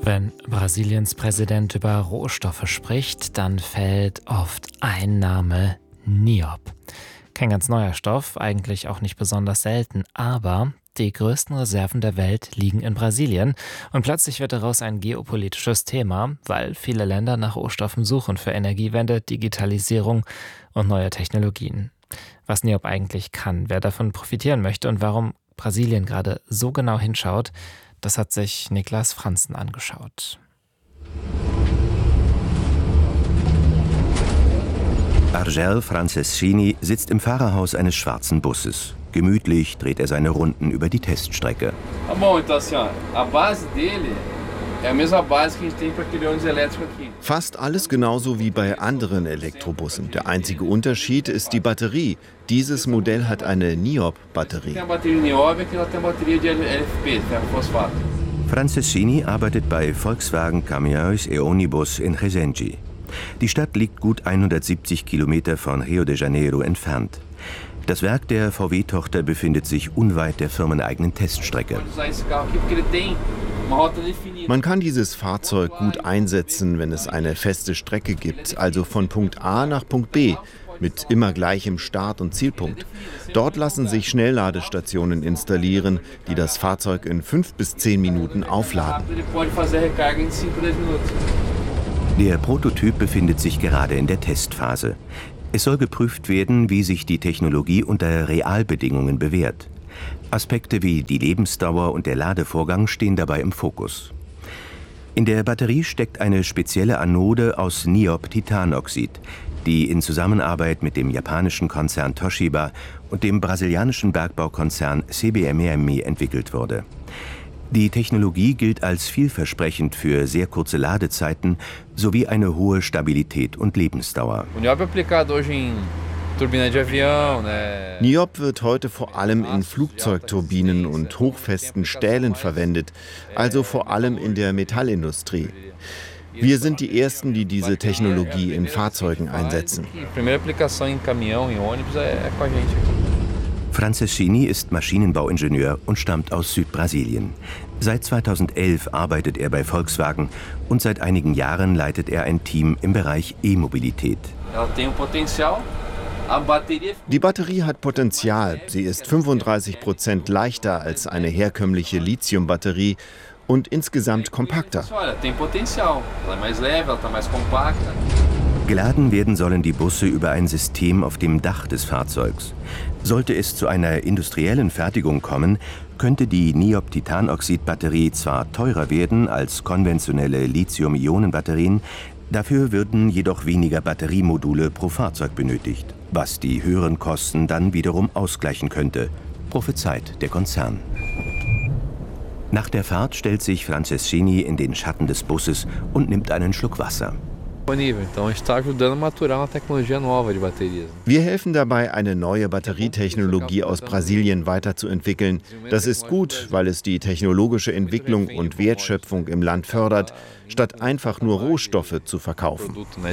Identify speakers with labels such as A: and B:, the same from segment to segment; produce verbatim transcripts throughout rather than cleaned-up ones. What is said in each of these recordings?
A: Wenn Brasiliens Präsident über Rohstoffe spricht, dann fällt oft ein Name: Niob. Kein ganz neuer Stoff, eigentlich auch nicht besonders selten, aber die größten Reserven der Welt liegen in Brasilien und plötzlich wird daraus ein geopolitisches Thema, weil viele Länder nach Rohstoffen suchen für Energiewende, Digitalisierung und neue Technologien. Was Niob eigentlich kann, wer davon profitieren möchte und warum Brasilien gerade so genau hinschaut, das hat sich Niklas Franzen angeschaut.
B: Argel Franceschini sitzt im Fahrerhaus eines schwarzen Busses. Gemütlich dreht er seine Runden über die Teststrecke.
C: Fast alles genauso wie bei anderen Elektrobussen. Der einzige Unterschied ist die Batterie. Dieses Modell hat eine Niob-Batterie.
B: Franceschini arbeitet bei Volkswagen Caminhões e Ônibus in Resende. Die Stadt liegt gut hundertsiebzig Kilometer von Rio de Janeiro entfernt. Das Werk der V W-Tochter befindet sich unweit der firmeneigenen Teststrecke.
C: Man kann dieses Fahrzeug gut einsetzen, wenn es eine feste Strecke gibt, also von Punkt A nach Punkt B, mit immer gleichem Start- und Zielpunkt. Dort lassen sich Schnellladestationen installieren, die das Fahrzeug in fünf bis zehn Minuten aufladen.
B: Der Prototyp befindet sich gerade in der Testphase. Es soll geprüft werden, wie sich die Technologie unter Realbedingungen bewährt. Aspekte wie die Lebensdauer und der Ladevorgang stehen dabei im Fokus. In der Batterie steckt eine spezielle Anode aus Niob-Titanoxid, die in Zusammenarbeit mit dem japanischen Konzern Toshiba und dem brasilianischen Bergbaukonzern C B M E entwickelt wurde. Die Technologie gilt als vielversprechend für sehr kurze Ladezeiten sowie eine hohe Stabilität und Lebensdauer.
C: Niob wird heute vor allem in Flugzeugturbinen und hochfesten Stählen verwendet, also vor allem in der Metallindustrie. Wir sind die Ersten, die diese Technologie in Fahrzeugen einsetzen.
B: Franceschini ist Maschinenbauingenieur und stammt aus Südbrasilien. Seit zweitausendelf arbeitet er bei Volkswagen und seit einigen Jahren leitet er ein Team im Bereich E-Mobilität.
C: Die Batterie hat Potenzial. Sie ist fünfunddreißig Prozent leichter als eine herkömmliche Lithium-Batterie und insgesamt kompakter.
B: Geladen werden sollen die Busse über ein System auf dem Dach des Fahrzeugs. Sollte es zu einer industriellen Fertigung kommen, könnte die Niob-Titanoxid-Batterie zwar teurer werden als konventionelle Lithium-Ionen-Batterien, dafür würden jedoch weniger Batteriemodule pro Fahrzeug benötigt, was die höheren Kosten dann wiederum ausgleichen könnte, prophezeit der Konzern. Nach der Fahrt stellt sich Franceschini in den Schatten des Busses und nimmt einen Schluck Wasser.
C: Wir helfen dabei, eine neue Batterietechnologie aus Brasilien weiterzuentwickeln. Das ist gut, weil es die technologische Entwicklung und Wertschöpfung im Land fördert, statt einfach nur Rohstoffe zu verkaufen.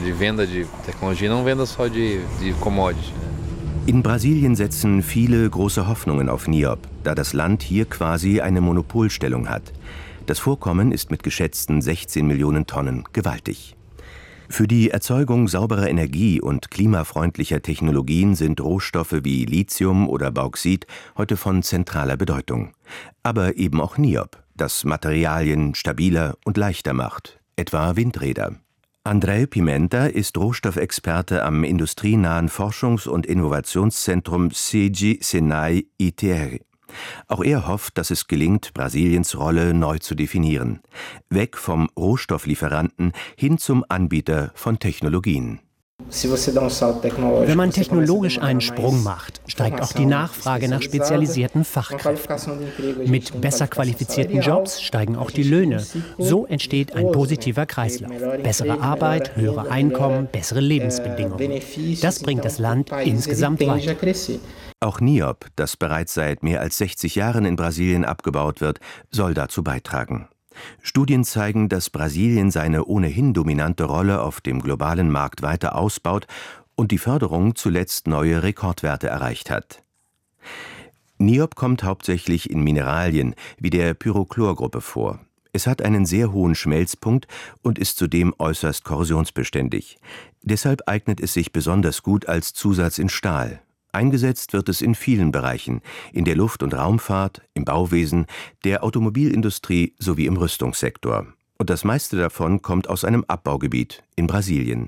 B: In Brasilien setzen viele große Hoffnungen auf Niob, da das Land hier quasi eine Monopolstellung hat. Das Vorkommen ist mit geschätzten sechzehn Millionen Tonnen gewaltig. Für die Erzeugung sauberer Energie und klimafreundlicher Technologien sind Rohstoffe wie Lithium oder Bauxit heute von zentraler Bedeutung. Aber eben auch Niob, das Materialien stabiler und leichter macht, etwa Windräder. André Pimenta ist Rohstoffexperte am industrienahen Forschungs- und Innovationszentrum C G I Senai I T R. Auch er hofft, dass es gelingt, Brasiliens Rolle neu zu definieren. Weg vom Rohstofflieferanten hin zum Anbieter von Technologien.
D: Wenn man technologisch einen Sprung macht, steigt auch die Nachfrage nach spezialisierten Fachkräften. Mit besser qualifizierten Jobs steigen auch die Löhne. So entsteht ein positiver Kreislauf. Bessere Arbeit, höhere Einkommen, bessere Lebensbedingungen. Das bringt das Land insgesamt weiter.
B: Auch Niob, das bereits seit mehr als sechzig Jahren in Brasilien abgebaut wird, soll dazu beitragen. Studien zeigen, dass Brasilien seine ohnehin dominante Rolle auf dem globalen Markt weiter ausbaut und die Förderung zuletzt neue Rekordwerte erreicht hat. Niob kommt hauptsächlich in Mineralien wie der Pyrochlor-Gruppe vor. Es hat einen sehr hohen Schmelzpunkt und ist zudem äußerst korrosionsbeständig. Deshalb eignet es sich besonders gut als Zusatz in Stahl. Eingesetzt wird es in vielen Bereichen, in der Luft- und Raumfahrt, im Bauwesen, der Automobilindustrie sowie im Rüstungssektor. Und das meiste davon kommt aus einem Abbaugebiet in Brasilien.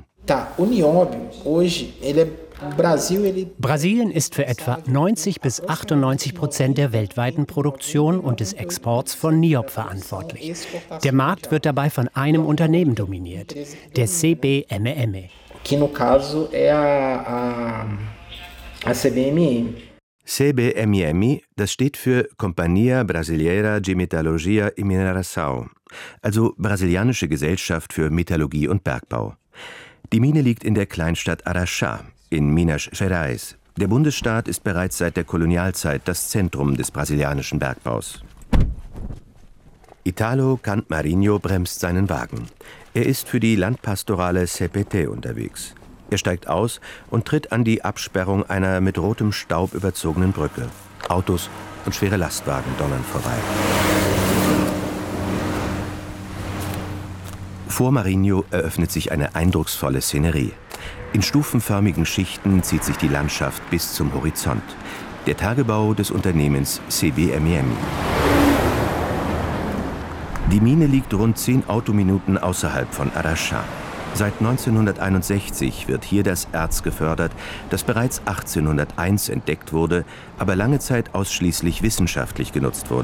D: Brasilien ist für etwa neunzig bis achtundneunzig Prozent der weltweiten Produktion und des Exports von Niob verantwortlich. Der Markt wird dabei von einem Unternehmen dominiert, der C B M M E.
B: C B M M E, das steht für Companhia Brasileira de Metalurgia e Mineração, also Brasilianische Gesellschaft für Metallurgie und Bergbau. Die Mine liegt in der Kleinstadt Araxá in Minas Gerais. Der Bundesstaat ist bereits seit der Kolonialzeit das Zentrum des brasilianischen Bergbaus. Italo Cantmarinho bremst seinen Wagen. Er ist für die Landpastorale C P T unterwegs. Er steigt aus und tritt an die Absperrung einer mit rotem Staub überzogenen Brücke. Autos und schwere Lastwagen donnern vorbei. Vor Marinho eröffnet sich eine eindrucksvolle Szenerie. In stufenförmigen Schichten zieht sich die Landschaft bis zum Horizont. Der Tagebau des Unternehmens C B M M E. Die Mine liegt rund zehn Autominuten außerhalb von Araxá. Seit neunzehnhunderteinundsechzig wird hier das Erz gefördert, das bereits achtzehnhunderteins entdeckt wurde, aber lange Zeit ausschließlich wissenschaftlich genutzt wurde.